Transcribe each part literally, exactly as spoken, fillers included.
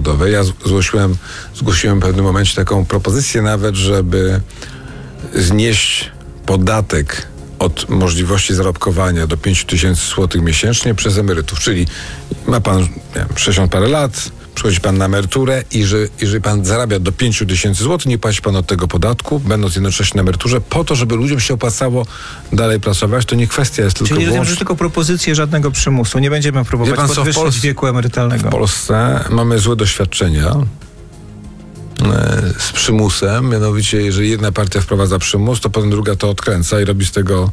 zawodowej. Ja zgłosiłem, zgłosiłem w pewnym momencie taką propozycję nawet, żeby znieść podatek od możliwości zarobkowania do pięć tysięcy złotych miesięcznie przez emerytów. Czyli ma pan nie wiem, sześćdziesiąt parę lat, przychodzi pan na emeryturę i że, jeżeli pan zarabia do pięć tysięcy złotych, nie płaci pan od tego podatku, będąc jednocześnie na emeryturze, po to, żeby ludziom się opłacało dalej pracować. To nie kwestia jest tylko Czyli rozumiem, wyłącznie... że tylko propozycje żadnego przymusu. Nie będziemy próbować pan co, w podwyższyć Polsce- wieku emerytalnego. W Polsce mamy złe doświadczenia e, z przymusem. Mianowicie, jeżeli jedna partia wprowadza przymus, to potem druga to odkręca i robi z tego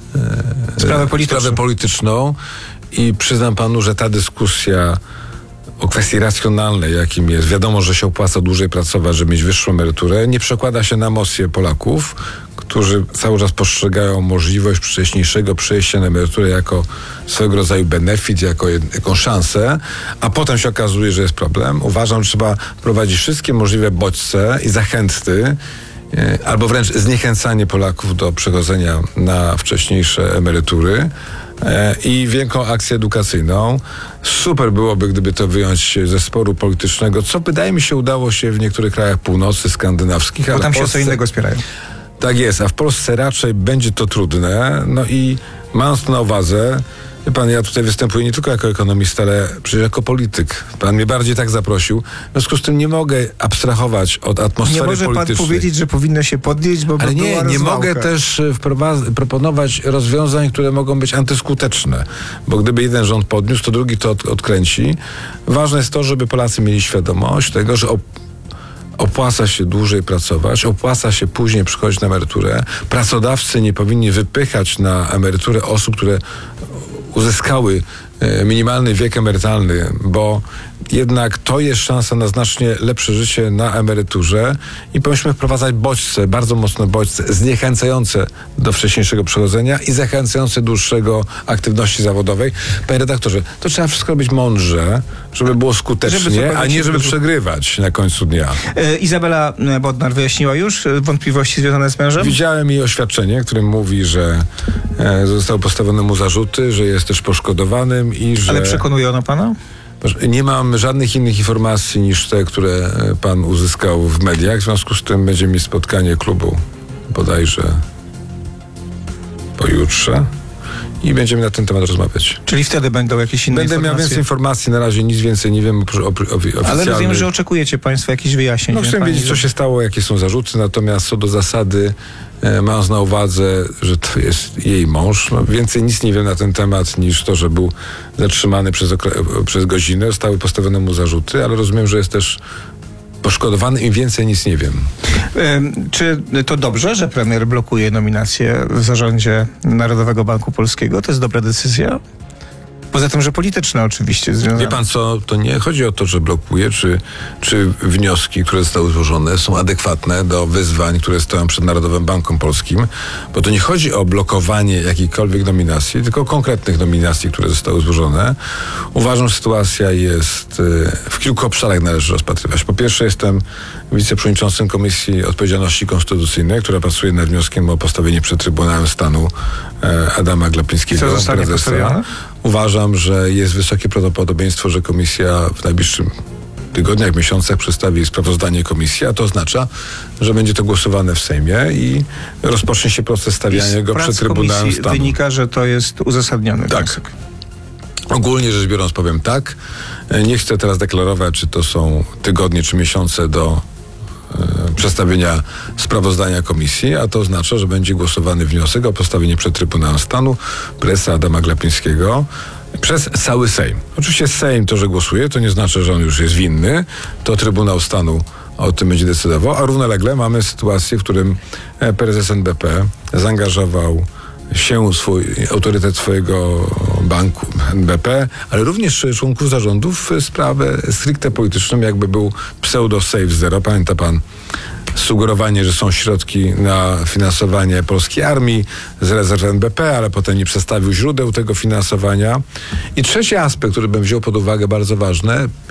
e, Sprawę polityczną. sprawę polityczną. I przyznam panu, że ta dyskusja o kwestii racjonalnej, jakim jest, wiadomo, że się opłaca dłużej pracować, żeby mieć wyższą emeryturę, nie przekłada się na emocje Polaków, którzy cały czas postrzegają możliwość wcześniejszego przejścia na emeryturę jako swego rodzaju benefit, jako jed, jaką szansę, a potem się okazuje, że jest problem. Uważam, że trzeba wprowadzić wszystkie możliwe bodźce i zachęty, e, albo wręcz zniechęcanie Polaków do przechodzenia na wcześniejsze emerytury, i wielką akcję edukacyjną. Super byłoby, gdyby to wyjąć ze sporu politycznego, co wydaje mi się udało się w niektórych krajach północy skandynawskich. Bo ale tam w się Polsce, co innego spierają. Tak jest, a w Polsce raczej będzie to trudne. No i mając to na uwadze, wie pan, ja tutaj występuję nie tylko jako ekonomista, ale przecież jako polityk. Pan mnie bardziej tak zaprosił. W związku z tym nie mogę abstrahować od atmosfery Nie może politycznej. pan powiedzieć, że powinno się podnieść, bo Ale by nie, była nie rozwałka. mogę też wprowadz- proponować rozwiązań, które mogą być antyskuteczne, bo gdyby jeden rząd podniósł, to drugi to od- odkręci. Ważne jest to, żeby Polacy mieli świadomość tego, że op- opłaca się dłużej pracować, opłaca się później przychodzić na emeryturę. Pracodawcy nie powinni wypychać na emeryturę osób, które uzyskały e, minimalny wiek emerytalny, bo jednak to jest szansa na znacznie lepsze życie na emeryturze i powinniśmy wprowadzać bodźce, bardzo mocne bodźce, zniechęcające do wcześniejszego przechodzenia i zachęcające dłuższego aktywności zawodowej. Panie redaktorze, to trzeba wszystko robić mądrze, żeby było skutecznie, Żeby a nie żeby sobie- przegrywać na końcu dnia. E, Izabela Bodnar wyjaśniła już e, wątpliwości związane z mężem? Widziałem jej oświadczenie, w którym mówi, że e, zostały postawione mu zarzuty, że jest też poszkodowanym i że... Ale przekonuje ona pana? Nie mam żadnych innych informacji niż te, które e, pan uzyskał w mediach. W związku z tym będzie mi spotkanie klubu bodajże pojutrze i będziemy na ten temat rozmawiać. Czyli wtedy będą jakieś inne Będę informacje? miał więcej informacji, na razie nic więcej nie wiem o, o, o oficjalnych. Ale rozumiem, że oczekujecie państwo jakichś wyjaśnień. No wie chcę pani, wiedzieć, że- co się stało, jakie są zarzuty, natomiast co do zasady, e, mając na uwadze, że to jest jej mąż, no, więcej nic nie wiem na ten temat niż to, że był zatrzymany przez, okre- przez godzinę, zostały postawione mu zarzuty, ale rozumiem, że jest też poszkodowany i więcej nic nie wiem. Ym, Czy to dobrze, że premier blokuje nominację w zarządzie Narodowego Banku Polskiego? To jest dobra decyzja? Poza tym, że polityczna oczywiście. Związana. Wie pan co, to nie chodzi o to, że blokuje, czy, czy wnioski, które zostały złożone, są adekwatne do wyzwań, które stoją przed Narodowym Bankiem Polskim, bo to nie chodzi o blokowanie jakiejkolwiek nominacji, tylko konkretnych nominacji, które zostały złożone. Uważam, że sytuacja jest y, w kilku obszarach należy rozpatrywać. Po pierwsze, jestem wiceprzewodniczącym Komisji Odpowiedzialności Konstytucyjnej, która pracuje nad wnioskiem o postawienie przed Trybunałem Stanu e, Adama Glapińskiego. Co zostanie prezesa. postawione? Uważam, że jest wysokie prawdopodobieństwo, że komisja w najbliższym tygodniach, miesiącach przedstawi sprawozdanie komisji, a to oznacza, że będzie to głosowane w Sejmie i rozpocznie się proces stawiania go przed Trybunałem komisji Stanu. wynika, że to jest uzasadniony Tak. wniosek. Ogólnie rzecz biorąc powiem tak. Nie chcę teraz deklarować, czy to są tygodnie, czy miesiące do e, przedstawienia sprawozdania komisji, a to oznacza, że będzie głosowany wniosek o postawienie przed Trybunałem Stanu prezesa Adama Glapińskiego przez cały Sejm. Oczywiście Sejm to, że głosuje, to nie znaczy, że on już jest winny. To Trybunał Stanu o tym będzie decydował, a równolegle mamy sytuację, w którym e, prezes N B P zaangażował się swój autorytet swojego banku N B P, ale również członków zarządów w sprawę stricte polityczną, jakby był pseudo Save Zero. Pamięta pan sugerowanie, że są środki na finansowanie polskiej armii z rezerw N B P, ale potem nie przedstawił źródeł tego finansowania. I trzeci aspekt, który bym wziął pod uwagę, bardzo ważny,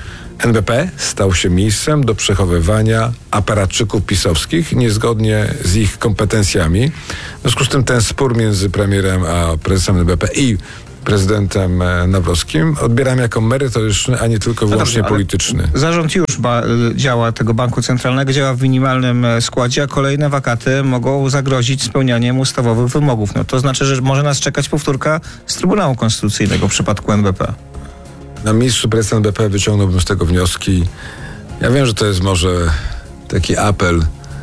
N B P stał się miejscem do przechowywania aparatczyków pisowskich niezgodnie z ich kompetencjami. W związku z tym ten spór między premierem a prezesem N B P i prezydentem e, Nawrockim odbieram jako merytoryczny, a nie tylko wyłącznie dobrze, ale polityczny. Zarząd już ba- działa, tego banku centralnego działa w minimalnym e, składzie, a kolejne wakaty mogą zagrozić spełnianiem ustawowych wymogów. No to znaczy, że może nas czekać powtórka z Trybunału Konstytucyjnego w przypadku N B P. Na miejscu prezydent B P wyciągnąłbym z tego wnioski. Ja wiem, że to jest może taki apel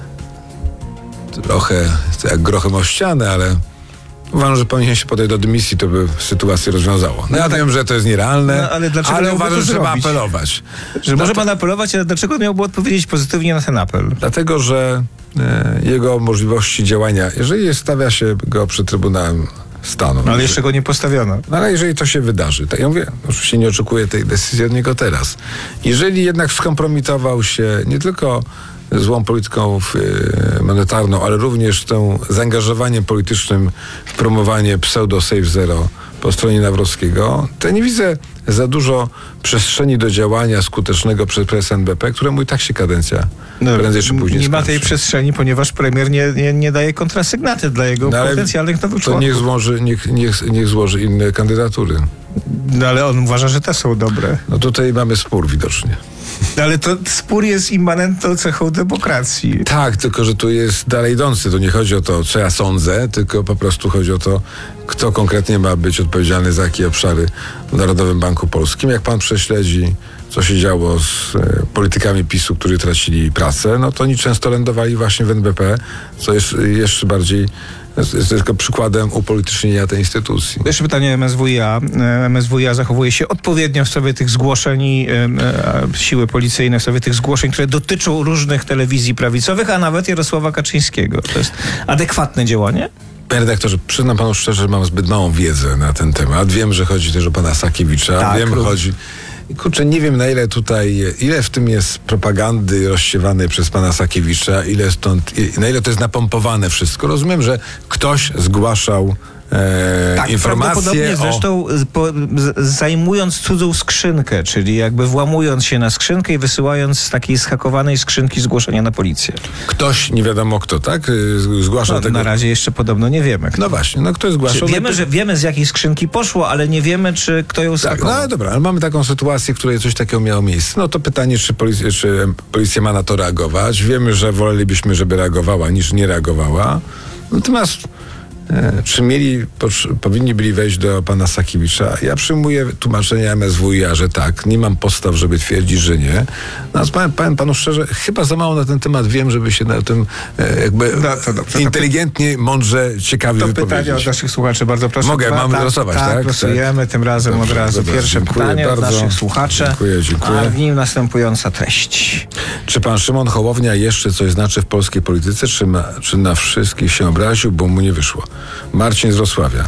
trochę jak grochem o ścianę, ale uważam, że powinien się podejść do dymisji, to by sytuację rozwiązało. No ja wiem, że to jest nierealne, No, ale dlaczego ale miałby uważam, to że trzeba zrobić? apelować. Że może pan apelować, ale dlaczego miałby odpowiedzieć pozytywnie na ten apel? Dlatego, że e, jego możliwości działania, jeżeli jest, stawia się go przed Trybunałem Stanu. No, ale jeszcze go nie postawiono. No ale jeżeli to się wydarzy, tak ja mówię, oczywiście nie oczekuję tej decyzji od niego teraz. Jeżeli jednak skompromitował się nie tylko złą polityką y, monetarną, ale również tą zaangażowaniem politycznym w promowanie pseudo safe zero po stronie Nawrockiego, to nie widzę za dużo przestrzeni do działania skutecznego przez prezes N B P, któremu i tak się kadencja No, prędzej czy później nie ma skończy. tej przestrzeni, ponieważ premier nie, nie, nie daje kontrasygnaty dla jego No, ale potencjalnych nowych To członków. niech złoży, niech, niech, niech złoży inne kandydatury. No ale on uważa, że te są dobre. No tutaj mamy spór widocznie. Ale to spór jest immanentną cechą demokracji. Tak, tylko że tu jest dalej idący. To nie chodzi o to, co ja sądzę, tylko po prostu chodzi o to, kto konkretnie ma być odpowiedzialny za jakie obszary w Narodowym Banku Polskim. Jak pan prześledzi, co się działo z e, politykami PiSu, którzy tracili pracę, no to oni często lądowali właśnie w N B P, co jest jeszcze bardziej jest, jest tylko przykładem upolitycznienia tej instytucji. Jeszcze pytanie M S W i A. M S W i A zachowuje się odpowiednio w sprawie tych zgłoszeń i e, e, siły policyjne w sprawie tych zgłoszeń, które dotyczą różnych telewizji prawicowych, a nawet Jarosława Kaczyńskiego. To jest adekwatne działanie? Panie redaktorze, przyznam panu szczerze, że mam zbyt małą wiedzę na ten temat. Wiem, że chodzi też o pana Sakiewicza. Tak, Wiem, również. chodzi... Kurczę, nie wiem na ile tutaj, ile w tym jest propagandy rozsiewanej przez pana Sakiewicza, ile stąd, na ile to jest napompowane wszystko. Rozumiem, że ktoś zgłaszał e, Tak, informacje prawdopodobnie o... zresztą z- po, z, zajmując cudzą skrzynkę, czyli jakby włamując się na skrzynkę i wysyłając z takiej zhakowanej skrzynki zgłoszenia na policję. Ktoś, nie wiadomo kto, tak? Y, Zgłaszał No, tego... na razie jeszcze podobno nie wiemy. Kto. No właśnie, no ktoś zgłaszał... Wiemy, no, że wiemy z jakiej skrzynki poszło, ale nie wiemy, czy kto ją Tak, zhakował. no dobra, ale mamy taką sytuację, w której coś takiego miało miejsce. No to pytanie, czy policja, czy policja ma na to reagować. Wiemy, że wolelibyśmy, żeby reagowała, niż nie reagowała. Natomiast e, czy mieli, potrz- powinni byli wejść do pana Sakiewicza? Ja przyjmuję tłumaczenie M S W i A, że tak. Nie mam podstaw, żeby twierdzić, że nie. Natomiast powiem, powiem panu szczerze, chyba za mało na ten temat wiem, żeby się na tym e, jakby No, to dobrze, to inteligentnie, mądrze, ciekawie To wypowiedzieć. pytanie od naszych słuchaczy, bardzo proszę. Mogę, Dwa- mamy tak, losować, tak? tak? Losujemy tym razem Dobrze, od razu. dobra, Pierwsze dziękuję pytanie od bardzo. naszych słuchaczy, Dziękuję, dziękuję. a w nim następująca treść. Czy pan Szymon Hołownia jeszcze coś znaczy w polskiej polityce, czy, ma, czy na wszystkich się obraził, bo mu nie wyszło? Marcin z Wrocławia.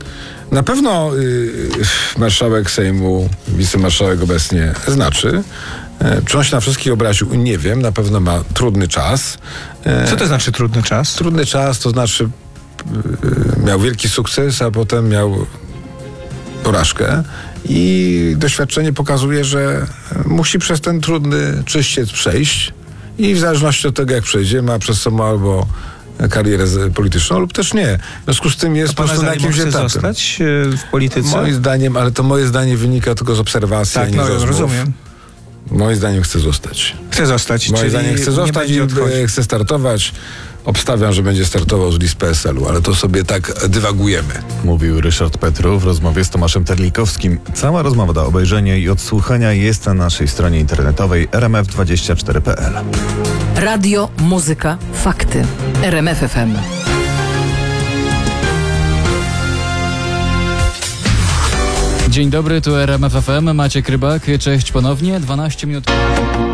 Na pewno y, marszałek Sejmu, wicemarszałek obecnie znaczy. E, czy on się na wszystkich obraził? Nie wiem. Na pewno ma trudny czas. E, Co to znaczy trudny czas? Trudny czas to znaczy y, miał wielki sukces, a potem miał porażkę i doświadczenie pokazuje, że musi przez ten trudny czyściec przejść i w zależności od tego, jak przejdzie, ma przez sobą albo karierę z- polityczną lub też nie. W związku z tym jest A po pana prostu na zdaniem on jakimś chce etapie. zostać e, w polityce? Moim zdaniem, ale to moje zdanie wynika tylko z obserwacji, a tak, nie no, z rozmów. rozumiem. Moim zdaniem chce zostać. Chce zostać, Moim czyli zdaniem chce nie zostać będzie i odchodzić. e, chce startować. Obstawiam, że będzie startował z list P S L u, ale to sobie tak dywagujemy. Mówił Ryszard Petru w rozmowie z Tomaszem Terlikowskim. Cała rozmowa do obejrzenia i odsłuchania jest na naszej stronie internetowej r m f dwadzieścia cztery kropka p l. Radio, muzyka, fakty. R M F F M. Dzień dobry, tu R M F F M, Maciek Rybak, cześć ponownie, dwanaście minut...